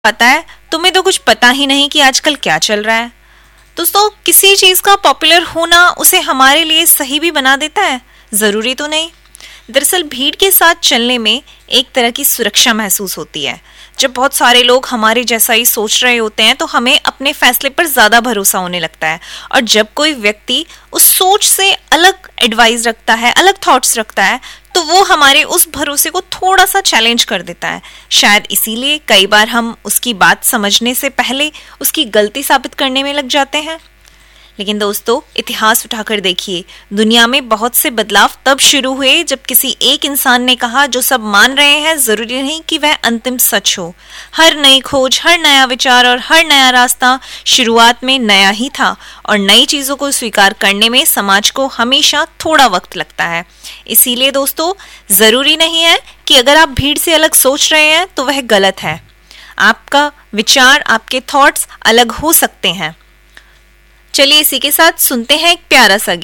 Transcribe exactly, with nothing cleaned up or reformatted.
पता है, तुम्हें तो कुछ पता ही नहीं कि आजकल क्या चल रहा है। दोस्तों, किसी चीज का पॉपुलर होना उसे हमारे लिए सही भी बना देता है? जरूरी तो नहीं। दरअसल भीड़ के साथ चलने में एक तरह की सुरक्षा महसूस होती है। जब बहुत सारे लोग हमारे जैसा ही सोच रहे होते हैं तो हमें अपने फैसले पर ज्यादा भरोसा होने लगता है, और जब कोई व्यक्ति उस सोच से अलग एडवाइस रखता है, अलग थॉट्स रखता है, तो वो हमारे उस भरोसे को थोड़ा सा चैलेंज कर देता है। शायद इसीलिए कई बार हम उसकी बात समझने से पहले उसकी गलती साबित करने में लग जाते हैं। लेकिन दोस्तों, इतिहास उठाकर देखिए, दुनिया में बहुत से बदलाव तब शुरू हुए जब किसी एक इंसान ने कहा जो सब मान रहे हैं जरूरी नहीं कि वह अंतिम सच हो। हर नई खोज, हर नया विचार और हर नया रास्ता शुरुआत में नया ही था, और नई चीजों को स्वीकार करने में समाज को हमेशा थोड़ा वक्त लगता है। इसीलिए दोस्तों, जरूरी नहीं है कि अगर आप भीड़ से अलग सोच रहे हैं तो वह गलत है। आपका विचार, आपके थॉट्स अलग हो सकते हैं। चलिए इसी के साथ सुनते हैं एक प्यारा सा गीत।